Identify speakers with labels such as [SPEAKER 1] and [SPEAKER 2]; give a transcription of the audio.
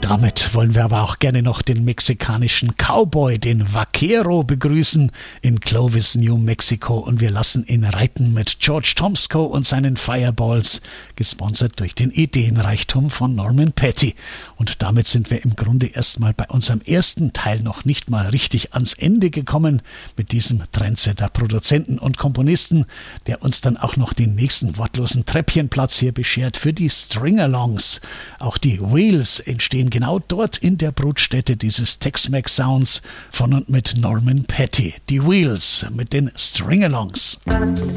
[SPEAKER 1] Damit wollen wir aber auch gerne noch den mexikanischen Cowboy, den Vaquero, begrüßen in Clovis, New Mexico. Und wir lassen ihn reiten mit George Tomsko und seinen Fireballs, gesponsert durch den Ideenreichtum von Norman Petty. Und damit sind wir im Grunde erstmal bei unserem ersten Teil noch nicht mal richtig ans Ende gekommen mit diesem Trendsetter, Produzenten und Komponisten, der uns dann auch noch den nächsten wortlosen Treppchenplatz hier beschert für die String-Alongs. Auch die Wheels entstehen genau dort in der Brutstätte dieses Tex-Mex-Sounds von und mit Norman Petty. Die Wheels mit den String-Alongs.